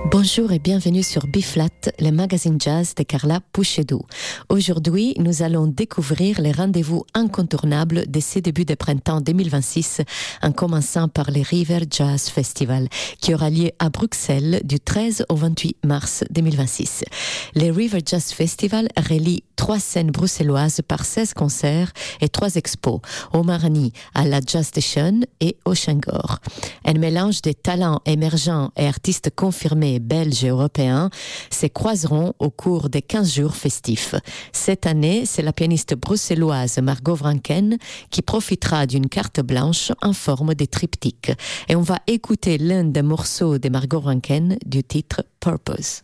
Bonjour et bienvenue sur B-Flat, le magazine jazz de Carla Pouchedou. Aujourd'hui, nous allons découvrir les rendez-vous incontournables de ces débuts de printemps 2026, en commençant par le River Jazz Festival, qui aura lieu à Bruxelles du 13 au 28 mars 2026. Le River Jazz Festival relie 3 scènes bruxelloises par 16 concerts et 3 expos, au Marigny, à la Jazz Station et au Changor. Un mélange de talents émergents et artistes confirmés belges et européens se croiseront au cours des 15 jours festifs. Cette année, c'est la pianiste bruxelloise Margot Vrancken qui profitera d'une carte blanche en forme de triptyque. Et on va écouter l'un des morceaux de Margot Vrancken du titre Purpose.